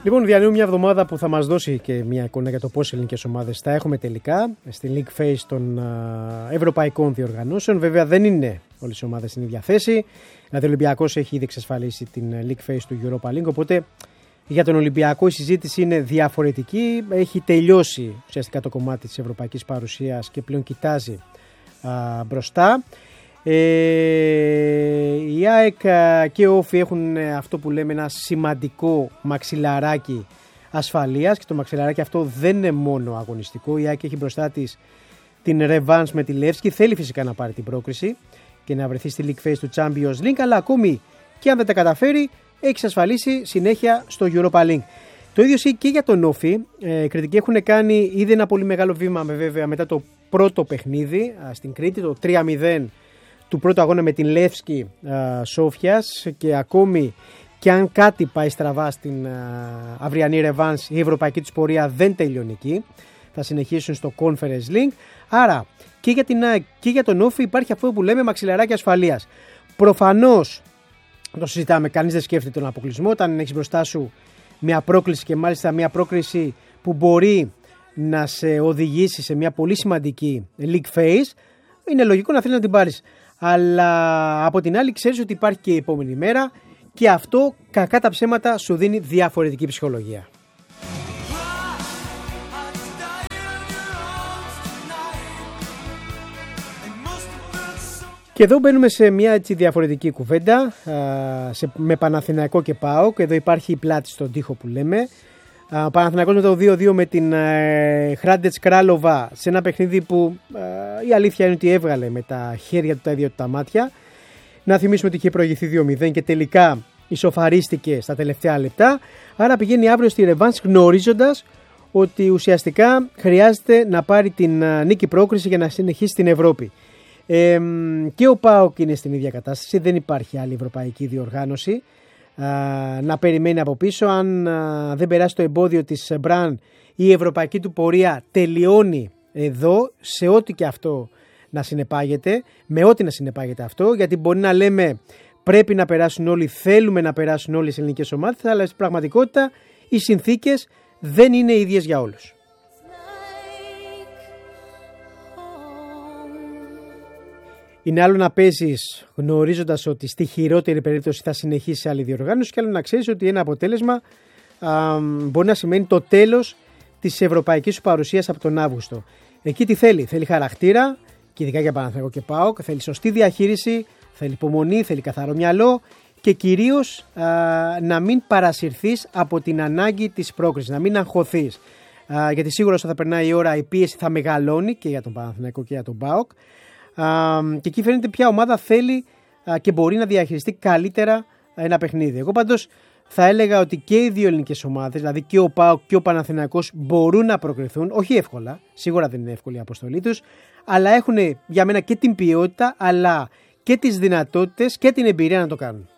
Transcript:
Λοιπόν, διανύουμε μια εβδομάδα που θα μας δώσει και μια εικόνα για το πόσες ελληνικές ομάδες θα έχουμε τελικά στην League Phase των ευρωπαϊκών διοργανώσεων. Βέβαια, δεν είναι όλες οι ομάδες στην ίδια θέση. Δηλαδή, ο Ολυμπιακός έχει ήδη εξασφαλίσει την League Phase του Europa League. Οπότε, για τον Ολυμπιακό η συζήτηση είναι διαφορετική. Έχει τελειώσει ουσιαστικά το κομμάτι της ευρωπαϊκής παρουσίας και πλέον κοιτάζει μπροστά. Η ΑΕΚ και ο Όφη έχουν αυτό που λέμε ένα σημαντικό μαξιλαράκι ασφαλείας και το μαξιλαράκι αυτό δεν είναι μόνο αγωνιστικό. Η ΑΕΚ έχει μπροστά της την Revanche με τη Λεύσκη, θέλει φυσικά να πάρει την πρόκριση και να βρεθεί στη League Phase του Champions League, αλλά ακόμη και αν δεν τα καταφέρει έχει εξασφαλίσει συνέχεια στο Europa League. Το ίδιο ισχύει και για τον Όφη. Κριτικοί έχουν κάνει ήδη ένα πολύ μεγάλο βήμα βέβαια μετά το πρώτο παιχνίδι στην Κρήτη, το 3-0 του πρώτου αγώνα με την Λεύσκη Σόφιας, και ακόμη και αν κάτι πάει στραβά στην αυριανή Revanche, η ευρωπαϊκή τους πορεία δεν τελειώνει εκεί. Θα συνεχίσουν στο Conference League. Άρα και για την ΑΕΚ και για τον Όφη υπάρχει αυτό που λέμε μαξιλαράκι ασφαλείας. Προφανώς το συζητάμε, κανείς δεν σκέφτεται τον αποκλεισμό όταν έχεις μπροστά σου μια πρόκληση και μάλιστα μια πρόκληση που μπορεί να σε οδηγήσει σε μια πολύ σημαντική League Phase. Είναι λογικό να θέλεις να την πάρεις. Αλλά από την άλλη ξέρεις ότι υπάρχει και η επόμενη μέρα και αυτό κακά τα ψέματα σου δίνει διαφορετική ψυχολογία. Και εδώ μπαίνουμε σε μια έτσι διαφορετική κουβέντα με Παναθηναϊκό και ΠΑΟΚ. Εδώ υπάρχει η πλάτη στον τοίχο που λέμε. Παναθηναϊκός με το 2-2 με την Χράντετς Κράλοβα σε ένα παιχνίδι που η αλήθεια είναι ότι έβγαλε με τα χέρια του τα ίδια του τα μάτια. Να θυμίσουμε ότι είχε προηγηθεί 2-0 και τελικά ισοφαρίστηκε στα τελευταία λεπτά. Άρα πηγαίνει αύριο στη Revanche γνωρίζοντας ότι ουσιαστικά χρειάζεται να πάρει την νίκη πρόκριση για να συνεχίσει στην Ευρώπη. Και ο ΠΑΟΚ είναι στην ίδια κατάσταση, δεν υπάρχει άλλη ευρωπαϊκή διοργάνωση να περιμένει από πίσω. Αν δεν περάσει το εμπόδιο της Μπραν, η ευρωπαϊκή του πορεία τελειώνει εδώ, σε ό,τι και αυτό να συνεπάγεται, με ό,τι να συνεπάγεται αυτό, γιατί μπορεί να λέμε πρέπει να περάσουν όλοι, θέλουμε να περάσουν όλες οι ελληνικές ομάδες, αλλά στην πραγματικότητα οι συνθήκες δεν είναι ίδιες για όλους. Είναι άλλο να παίζεις γνωρίζοντας ότι στη χειρότερη περίπτωση θα συνεχίσει άλλη διοργάνωση, και άλλο να ξέρεις ότι ένα αποτέλεσμα μπορεί να σημαίνει το τέλος της ευρωπαϊκής σου παρουσίας από τον Αύγουστο. Εκεί τι θέλει? Θέλει χαρακτήρα, και ειδικά για Παναθηναϊκό και ΠΑΟΚ, θέλει σωστή διαχείριση, θέλει υπομονή, θέλει καθαρό μυαλό και κυρίως να μην παρασυρθείς από την ανάγκη της πρόκρισης, να μην αγχωθείς. Γιατί σίγουρα όσο θα περνάει η ώρα η πίεση θα μεγαλώνει και για τον Παναθηναϊκό και για τον ΠΑΟΚ. Και εκεί φαίνεται ποια ομάδα θέλει και μπορεί να διαχειριστεί καλύτερα ένα παιχνίδι. Εγώ πάντως θα έλεγα ότι και οι δύο ελληνικές ομάδες, δηλαδή και ο ΠΑΟΚ και ο Παναθηναϊκός, μπορούν να προκριθούν, όχι εύκολα, σίγουρα δεν είναι εύκολη η αποστολή τους, αλλά έχουν για μένα και την ποιότητα αλλά και τις δυνατότητες και την εμπειρία να το κάνουν.